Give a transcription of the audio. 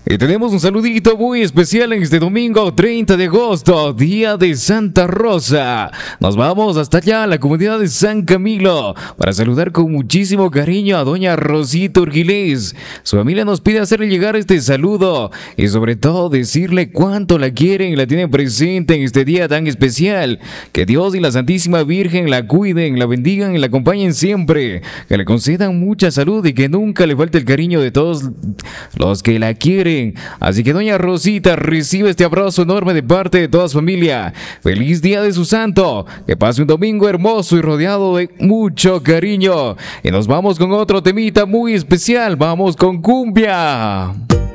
Y tenemos un saludito muy especial en este domingo 30 de agosto, día de Santa Rosa. Nos vamos hasta allá a la comunidad de San Camilo para saludar con muchísimo cariño a doña Rosita Urgilés. Su familia nos pide hacerle llegar este saludo y sobre todo decirle cuánto la quieren y la tienen presente en este día tan especial. Que Dios y la Santísima Virgen la cuiden, la bendigan y la acompañen siempre. Que le concedan mucha salud y que nunca le falte el cariño de todos los que la quieren. Así que doña Rosita recibe este abrazo enorme de parte de toda su familia. Feliz día de su santo. Que pase un domingo hermoso y rodeado de mucho cariño. Y nos vamos con otro temita muy especial. Vamos con cumbia.